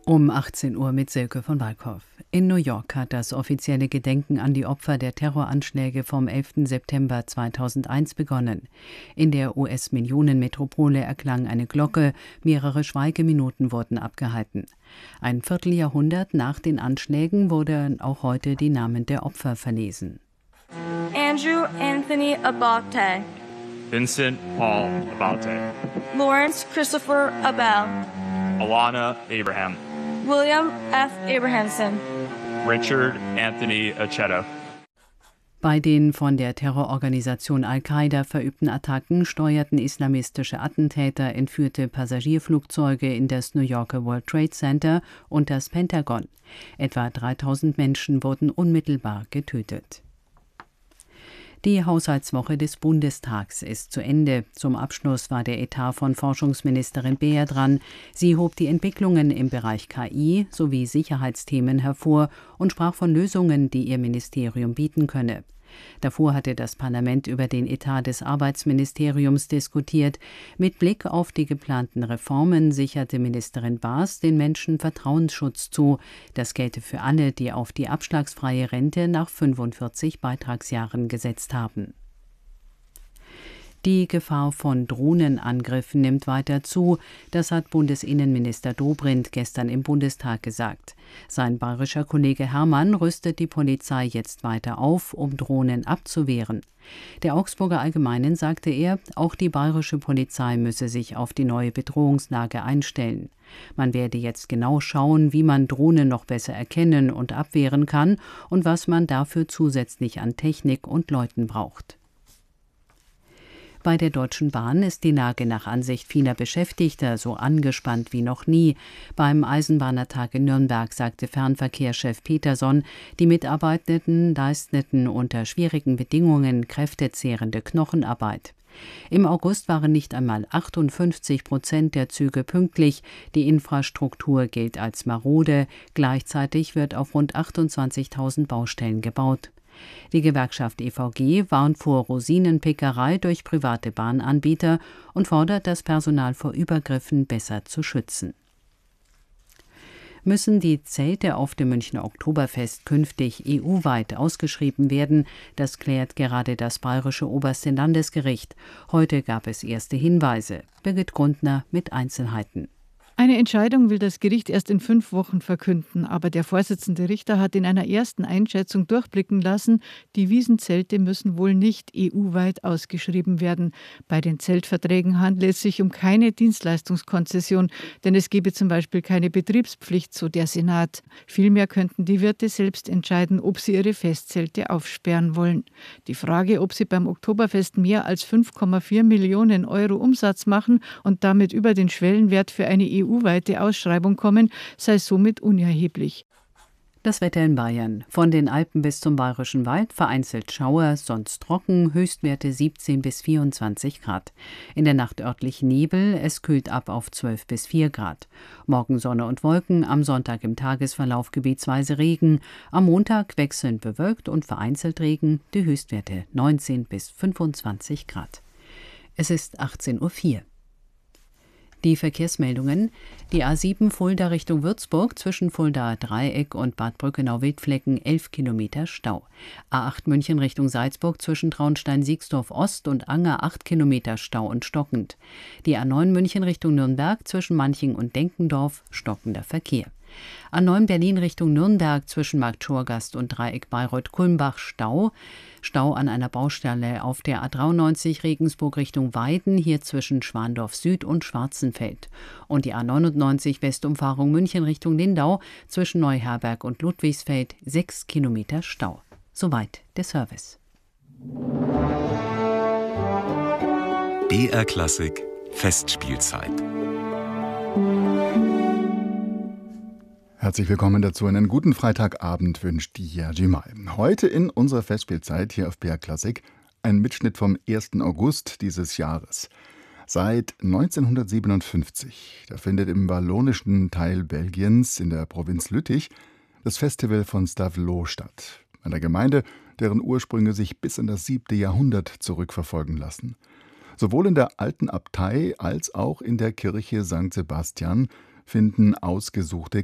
Um 18 Uhr mit Silke von Walkhoff. In New York hat das offizielle Gedenken an die Opfer der Terroranschläge vom 11. September 2001 begonnen. In der US-Millionenmetropole erklang eine Glocke, mehrere Schweigeminuten wurden abgehalten. Ein Vierteljahrhundert nach den Anschlägen wurden auch heute die Namen der Opfer verlesen. Andrew Anthony Abate, Vincent Paul Abate, Lawrence Christopher Abel, Alana Abraham, William F. Abrahamson, Richard Anthony Aceto. Bei den von der Terrororganisation Al-Qaida verübten Attacken steuerten islamistische Attentäter entführte Passagierflugzeuge in das New Yorker World Trade Center und das Pentagon. Etwa 3000 Menschen wurden unmittelbar getötet. Die Haushaltswoche des Bundestags ist zu Ende. Zum Abschluss war der Etat von Forschungsministerin Beer dran. Sie hob die Entwicklungen im Bereich KI sowie Sicherheitsthemen hervor und sprach von Lösungen, die ihr Ministerium bieten könne. Davor hatte das Parlament über den Etat des Arbeitsministeriums diskutiert. Mit Blick auf die geplanten Reformen sicherte Ministerin Baas den Menschen Vertrauensschutz zu. Das gelte für alle, die auf die abschlagsfreie Rente nach 45 Beitragsjahren gesetzt haben. Die Gefahr von Drohnenangriffen nimmt weiter zu. Das hat Bundesinnenminister Dobrindt gestern im Bundestag gesagt. Sein bayerischer Kollege Hermann rüstet die Polizei jetzt weiter auf, um Drohnen abzuwehren. Der Augsburger Allgemeinen sagte er, auch die bayerische Polizei müsse sich auf die neue Bedrohungslage einstellen. Man werde jetzt genau schauen, wie man Drohnen noch besser erkennen und abwehren kann und was man dafür zusätzlich an Technik und Leuten braucht. Bei der Deutschen Bahn ist die Lage nach Ansicht vieler Beschäftigter so angespannt wie noch nie. Beim Eisenbahnertag in Nürnberg sagte Fernverkehrschef Peterson, die Mitarbeitenden leisteten unter schwierigen Bedingungen kräftezehrende Knochenarbeit. Im August waren nicht einmal 58% der Züge pünktlich. Die Infrastruktur gilt als marode. Gleichzeitig wird auf rund 28.000 Baustellen gebaut. Die Gewerkschaft EVG warnt vor Rosinenpickerei durch private Bahnanbieter und fordert, das Personal vor Übergriffen besser zu schützen. Müssen die Zelte auf dem Münchner Oktoberfest künftig EU-weit ausgeschrieben werden? Das klärt gerade das bayerische oberste Landesgericht. Heute gab es erste Hinweise. Birgit Grundner mit Einzelheiten. Eine Entscheidung will das Gericht erst in 5 Wochen verkünden, aber der Vorsitzende Richter hat in einer ersten Einschätzung durchblicken lassen, die Wiesenzelte müssen wohl nicht EU-weit ausgeschrieben werden. Bei den Zeltverträgen handelt es sich um keine Dienstleistungskonzession, denn es gebe zum Beispiel keine Betriebspflicht, so der Senat. Vielmehr könnten die Wirte selbst entscheiden, ob sie ihre Festzelte aufsperren wollen. Die Frage, ob sie beim Oktoberfest mehr als 5,4 Millionen Euro Umsatz machen und damit über den Schwellenwert für eine EU-weite Ausschreibung kommen, sei somit unerheblich. Das Wetter in Bayern. Von den Alpen bis zum Bayerischen Wald vereinzelt Schauer, sonst trocken, Höchstwerte 17 bis 24 Grad. In der Nacht örtlich Nebel, es kühlt ab auf 12 bis 4 Grad. Morgen Sonne und Wolken, am Sonntag im Tagesverlauf gebietsweise Regen, am Montag wechselnd bewölkt und vereinzelt Regen, die Höchstwerte 19 bis 25 Grad. Es ist 18:04 Uhr. Die Verkehrsmeldungen: Die A7 Fulda Richtung Würzburg zwischen Fuldaer Dreieck und Bad Brückenau-Wildflecken 11 Kilometer Stau. A8 München Richtung Salzburg zwischen Traunstein-Siegsdorf Ost und Anger 8 Kilometer Stau und stockend. Die A9 München Richtung Nürnberg zwischen Manching und Denkendorf stockender Verkehr. A9 Berlin Richtung Nürnberg zwischen Marktschorgast und Dreieck Bayreuth-Kulmbach Stau. Stau an einer Baustelle auf der A93 Regensburg Richtung Weiden, hier zwischen Schwandorf Süd und Schwarzenfeld. Und die A99 Westumfahrung München Richtung Lindau zwischen Neuherberg und Ludwigsfeld 6 Kilometer Stau. Soweit der Service. BR Klassik Festspielzeit. Herzlich willkommen dazu. Einen guten Freitagabend wünscht Jerzy May. Heute in unserer Festspielzeit hier auf BR Klassik ein Mitschnitt vom 1. August dieses Jahres. Seit 1957, da findet im wallonischen Teil Belgiens in der Provinz Lüttich das Festival von Stavelot statt. Einer Gemeinde, deren Ursprünge sich bis in das 7. Jahrhundert zurückverfolgen lassen. Sowohl in der alten Abtei als auch in der Kirche St. Sebastian finden ausgesuchte